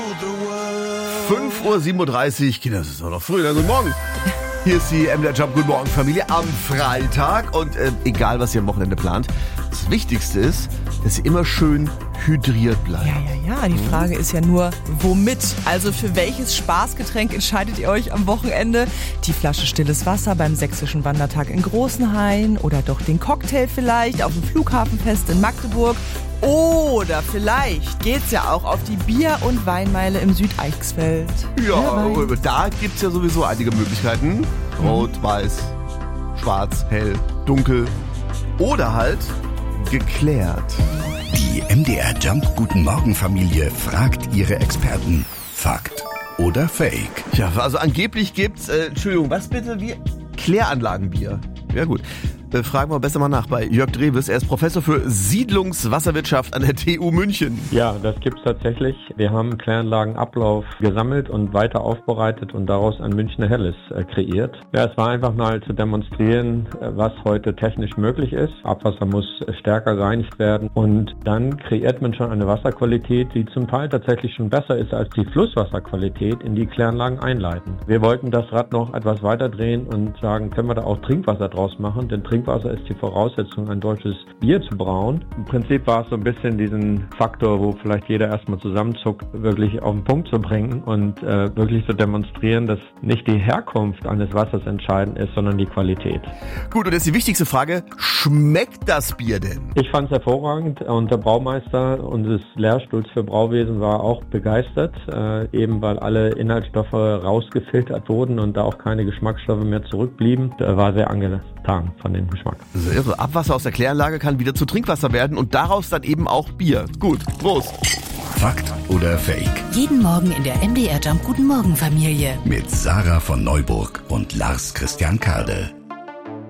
5:37 Uhr, Kinder, das ist doch noch früh, guten Morgen. Hier ist die MDR Jump Guten Morgen Familie am Freitag und egal was ihr am Wochenende plant, das Wichtigste ist, dass ihr immer schön hydriert bleibt. Ja, die Frage ist ja nur, womit? Also für welches Spaßgetränk entscheidet ihr euch am Wochenende? Die Flasche stilles Wasser beim Sächsischen Wandertag in Großenhain oder doch den Cocktail vielleicht auf dem Flughafenfest in Magdeburg? Oder vielleicht geht's ja auch auf die Bier- und Weinmeile im Südeichsfeld. Ja, da gibt's ja sowieso einige Möglichkeiten. Rot, weiß, schwarz, hell, dunkel oder halt geklärt. Die MDR Jump Guten Morgen Familie fragt ihre Experten. Fakt oder Fake? Ja, also angeblich gibt's, Entschuldigung, was bitte? Wie? Kläranlagenbier. Ja gut. Fragen wir besser mal nach bei Jörg Drewes. Er ist Professor für Siedlungswasserwirtschaft an der TU München. Ja, das gibt's tatsächlich. Wir haben Kläranlagenablauf gesammelt und weiter aufbereitet und daraus ein Münchner Helles kreiert. Ja, es war einfach mal zu demonstrieren, was heute technisch möglich ist. Abwasser muss stärker gereinigt werden und dann kreiert man schon eine Wasserqualität, die zum Teil tatsächlich schon besser ist als die Flusswasserqualität, in die Kläranlagen einleiten. Wir wollten das Rad noch etwas weiter drehen und sagen, können wir da auch Trinkwasser draus machen, denn Trinkwasser ist die Voraussetzung, ein deutsches Bier zu brauen. Im Prinzip war es so ein bisschen diesen Faktor, wo vielleicht jeder erstmal zusammenzuckt, wirklich auf den Punkt zu bringen und wirklich zu demonstrieren, dass nicht die Herkunft eines Wassers entscheidend ist, sondern die Qualität. Gut, und jetzt die wichtigste Frage, schmeckt das Bier denn? Ich fand es hervorragend und der Braumeister unseres Lehrstuhls für Brauwesen war auch begeistert, eben weil alle Inhaltsstoffe rausgefiltert wurden und da auch keine Geschmacksstoffe mehr zurückblieben. Er war sehr angetan von dem Geschmack. Das ist irre. Abwasser aus der Kläranlage kann wieder zu Trinkwasser werden und daraus dann eben auch Bier. Gut, Prost. Fakt oder Fake? Jeden Morgen in der MDR Jump Guten Morgen Familie. Mit Sarah von Neuburg und Lars Christian Kade.